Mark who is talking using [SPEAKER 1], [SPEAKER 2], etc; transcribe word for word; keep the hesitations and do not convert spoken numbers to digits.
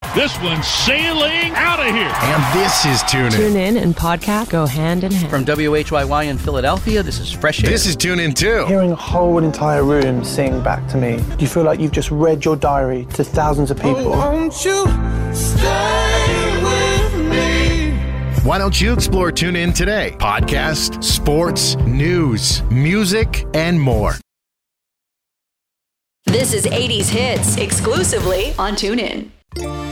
[SPEAKER 1] This one's sailing out of here.
[SPEAKER 2] And this is Tune In.
[SPEAKER 3] Tune In and podcast go hand in hand.
[SPEAKER 4] From W H Y Y in Philadelphia, this is Fresh Air.
[SPEAKER 2] This is Tune In too.
[SPEAKER 5] Hearing a whole entire room sing back to me, you feel like you've just read your diary to thousands of people.
[SPEAKER 6] Oh, won't you stay with me?
[SPEAKER 2] Why don't you explore Tune In today? Podcast, sports, news, music, and more.
[SPEAKER 7] This is eighties Hits, exclusively on TuneIn.